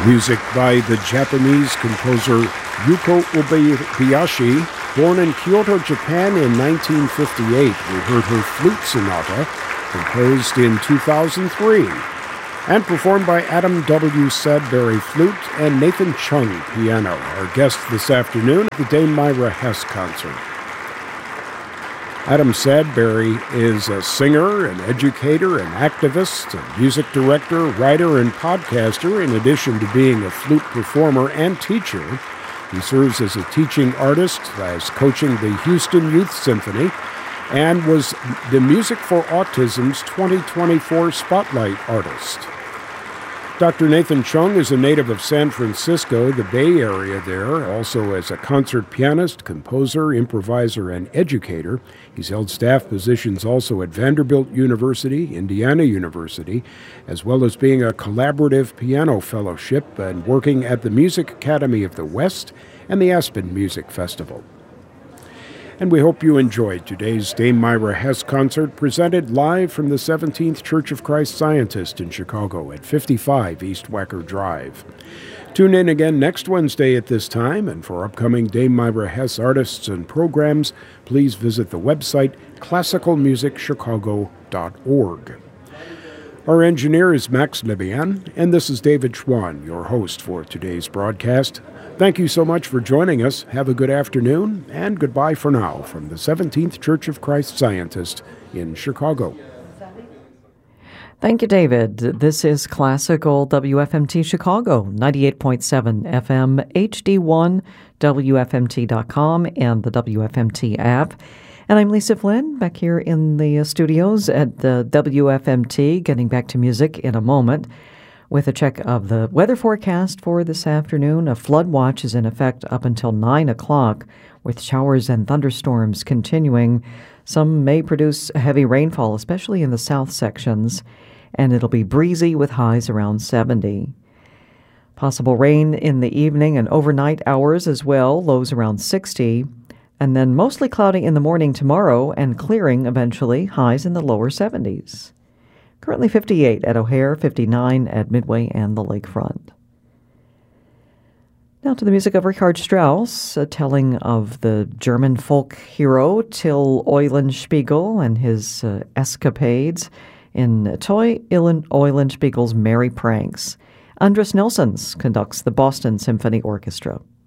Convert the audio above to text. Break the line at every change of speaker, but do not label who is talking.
Music by the Japanese composer Yuko Obayashi. Born in Kyoto, Japan in 1958, we heard her Flute Sonata, composed in 2003, and performed by Adam W. Sadbury flute and Nathan Chung piano, our guest this afternoon at the Dame Myra Hess concert. Adam Sadbury is a singer, an educator, an activist, a music director, writer, and podcaster, in addition to being a flute performer and teacher. He serves as a teaching artist, as coaching the Houston Youth Symphony, and was the Music for Autism's 2024 Spotlight Artist. Dr. Nathan Chung is a native of San Francisco, the Bay Area there, also as a concert pianist, composer, improviser, and educator. He's held staff positions also at Vanderbilt University, Indiana University, as well as being a collaborative piano fellowship and working at the Music Academy of the West and the Aspen Music Festival. And we hope you enjoyed today's Dame Myra Hess concert, presented live from the 17th Church of Christ Scientist in Chicago at 55 East Wacker Drive. Tune in again next Wednesday at this time, and for upcoming Dame Myra Hess artists and programs, please visit the website classicalmusicchicago.org. Our engineer is Max Libyan, and this is David Schwann, your host for today's broadcast. Thank you so much for joining us. Have a good afternoon, and goodbye for now from the 17th Church of Christ Scientist in Chicago.
Thank you, David. This is Classical WFMT Chicago, 98.7 FM, HD1, WFMT.com, and the WFMT app. And I'm Lisa Flynn, back here in the studios at the WFMT, getting back to music in a moment with a check of the weather forecast for this afternoon. A flood watch is in effect up until 9 o'clock, with showers and thunderstorms continuing. Some may produce heavy rainfall, especially in the south sections, and it'll be breezy with highs around 70. Possible rain in the evening and overnight hours as well, lows around 60. And then mostly cloudy in the morning tomorrow and clearing eventually, highs in the lower 70s. Currently 58 at O'Hare, 59 at Midway and the Lakefront. Now to the music of Richard Strauss, telling of the German folk hero Till Eulenspiegel and his escapades in Toy Eulenspiegel's Merry Pranks. Andres Nelsons conducts the Boston Symphony Orchestra.